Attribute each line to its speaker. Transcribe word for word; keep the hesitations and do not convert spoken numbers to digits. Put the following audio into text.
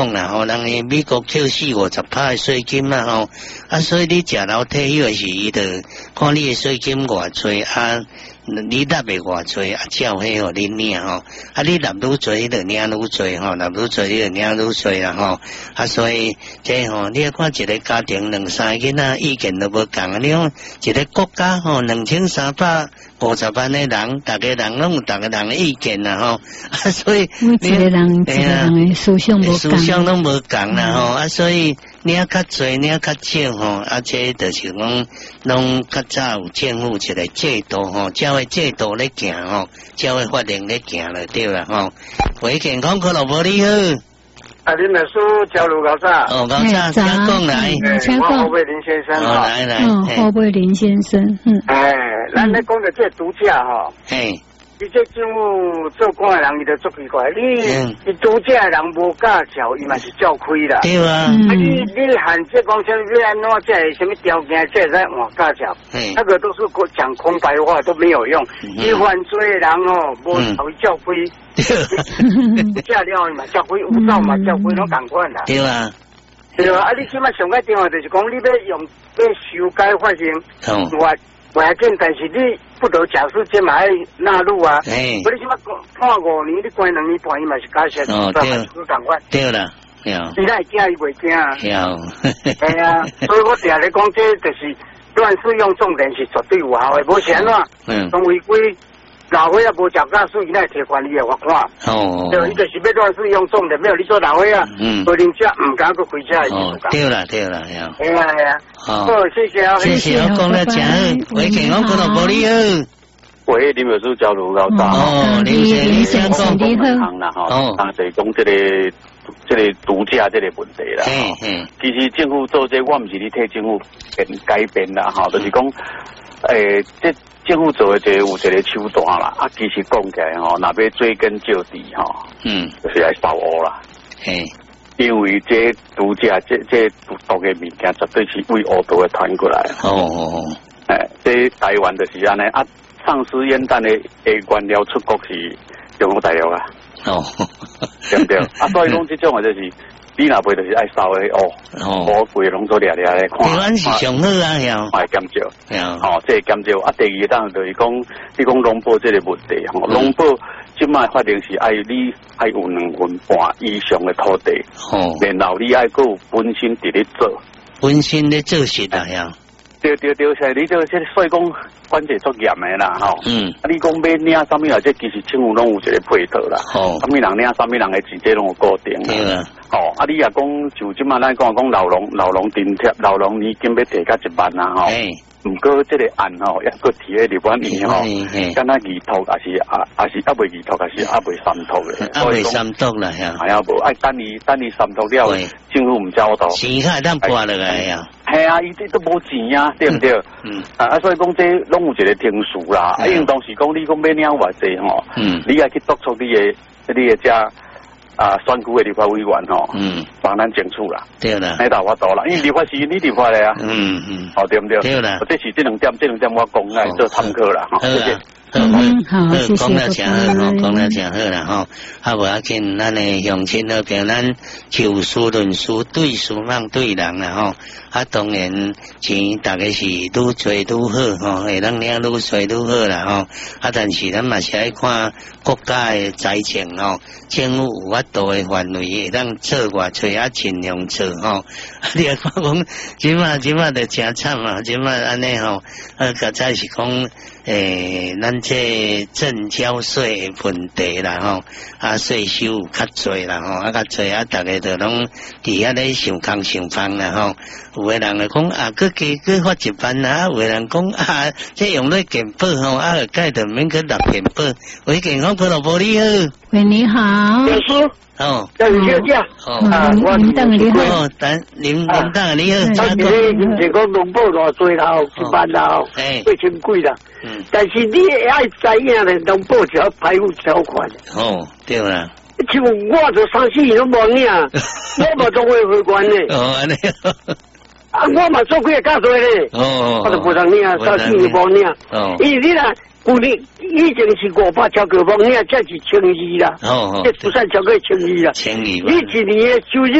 Speaker 1: 讲啦吼，人诶美国扣四五十趴诶税金啊吼，啊所以你食老退休诶时，伊就看你诶税金偌济啊。你纳袂偌济啊，照迄互你领吼，啊你纳愈济，你就领愈济吼，纳愈济你就领愈济啦吼，啊所以这吼，你要看一个家庭两三个囡仔意見都無共啊，你講一個國家吼兩千三百五十萬嘅人，大家人攏有大家人嘅意見啦吼，啊所以
Speaker 2: 每一個人一個人嘅思想無共，
Speaker 1: 思想攏無共啦吼，啊所以領較濟領較少吼，啊這就是講攏較早有政府一個制度吼，照個制度咧行吼，照個法令咧行就對啦吼。喂，健康俱樂部你好。
Speaker 3: 啊，林秘書交流高啥？
Speaker 1: 哦，高啥？請講來。
Speaker 2: 請講。
Speaker 3: 何偉林先生。
Speaker 1: 哦，來來。
Speaker 2: 哦，何偉林先生，嗯。
Speaker 3: 哎，咱咧講嘅即係毒駕吼。
Speaker 1: 嘿。
Speaker 3: 伊即政府做官嘅人，伊就足奇怪。你你毒駕嘅人無駕照，伊嘛是照開啦。
Speaker 1: 對啊。
Speaker 3: 啊，你你限制講像你安怎即係什麼條件，即係在換駕照，那個都是講空白話都沒有用。你犯罪嘅人哦，無照照開。驾了嘛，照開有照嘛，照開攏共款啦。
Speaker 1: 對啊。
Speaker 3: 對啊，啊你起碼上個電話就是講，你要用要修改發行，我我要緊，但是你不得假設這嘛要納入啊。哎。我你起碼判五年，你關兩年半，伊嘛是假設，都係都共款。
Speaker 1: 對啦，有。
Speaker 3: 伊來驚，伊袂驚啊。
Speaker 1: 有。
Speaker 3: 係啊，所以我成日講，這就是亂使用重點是絕對有效的，無是安怎？嗯。當違規。老伙啊，無食假水，伊那摕權利嘅罰款。哦。對，伊就是要亂使用重點，沒有你做老伙啊。嗯。無人車唔敢去開車。
Speaker 1: 哦，對啦，對啦，有。
Speaker 3: 係啊係啊。好，謝謝啊。
Speaker 1: 謝謝，我講得真好。喂，健康俱樂部你好。
Speaker 4: 喂，林秘書交流高大。
Speaker 1: 哦，林先生講
Speaker 4: 你好。啦吼，哦。啊，就講這個這個毒駕這個問題啦。嗯嗯。其實政府做這，我唔是咧替政府變改變啦，吼，就是講，誒，這。政府做的這有一個手段啦，啊，其實講起來吼，若要追根究底吼，嗯，就是來掃污啦，嘿，因為這毒駕這這毒毒嘅物件絕對是為污道嘅傳過來，哦哦哦，誒，這台灣就是安尼啊，喪屍煙彈嘅嘅原料出國是中國大陸啊，哦，對唔對？啊，所以講這種嘅就是。你若袂就是愛掃的哦，我規個攏做掠掠咧看。
Speaker 1: 台灣是上好啊，呀，
Speaker 4: 係減少，哦，即係減少。啊，第二檔就是講，你講農保這個問題，吼，農保即賣法定是愛你愛有兩分半以上的土地，哦，然後你愛個本身佇咧做，
Speaker 1: 本身咧做實啊，呀。
Speaker 4: 對對對，係你這個即係所以講管制足嚴的啦，吼。嗯。啊，你講要領啥物啊？即其實政府攏有一個配套啦。哦。啥物人領啥物人嘅錢，這攏有固定。對啦。哦，啊，你也講就即馬咱講講老農老農津貼，老農年金要提到一萬啊，吼。誒。唔過這個案吼，抑個提喺立法院吼，敢若議托，還是啊，還是啊未議托，還是啊未三托嘅。
Speaker 1: 啊未三托啦，係啊。係啊，無愛等你等你三托了，政府唔交到。錢係當撥落來呀。係啊，伊啲都冇錢啊，對唔對？嗯。啊，所以講這攏有一個定數啦。啊，因當時講你講要領偌濟吼，嗯，你愛去督促你嘅你嘅遮啊選區嘅立法委員吼，嗯，幫咱爭取啦。對啦。喺度我到啦，因為立法是你立法嘅啊。嗯嗯。哦，對唔對？對啦。這是這兩點，這兩點我講來做參考啦。好，謝謝。
Speaker 2: 嗯，好，謝謝。
Speaker 1: 講得真好，講得真好啦，吼。啊，無要緊，咱誒鄉親那邊，咱就事論事，對事莫對人啦，吼。啊，當然錢大家是愈多愈好，吼，會當領愈多愈好啦，吼。啊，但是咱嘛是愛看國家誒財政，吼，政府有法度誒範圍，會當做偌濟啊，盡量做，吼。啊，你啊看講，即馬即馬就真慘啊，即馬安尼吼，啊，較早是講誒，咱這證交稅問題啦，吼，啊，稅收較濟啦，吼，啊，較濟啊，大家就攏佇遐咧想工想飯啦，吼。有個人就講啊，佮加佮發一萬啊，有個人講啊，即用咧健保吼，啊，介就免去納健保。喂，健康俱樂部你好。
Speaker 2: 喂，你好。
Speaker 3: 老師。
Speaker 1: 哦。
Speaker 3: 在你休假。
Speaker 1: 哦。
Speaker 3: 啊，我
Speaker 2: 林鄧你好。
Speaker 1: 哦，等林林鄧你好。
Speaker 3: 啊，你你講農保偌濟啦，一萬啦，八千幾啦。嗯。但是你愛知影咧，農保就要排付條款。
Speaker 1: 哦，對啦。
Speaker 3: 像我做三四年都無領，我嘛做過會館咧。
Speaker 1: 哦，安尼。
Speaker 3: 啊，我嘛做過假稅咧。哦。我就無通領，三四年無領。哦。因為你啦， 旧年以前是五百超过方，你啊这是千二啦。哦哦，这不算超过千二啦。
Speaker 1: 千二。
Speaker 3: 你一年的收入